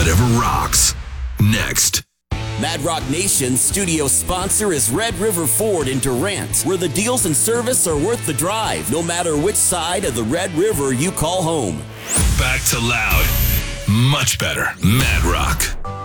whatever rocks. Next. Mad Rock Nation's studio sponsor is Red River Ford in Durant, where the deals and service are worth the drive, no matter which side of the Red River you call home. Back to loud. Much better. Mad Rock.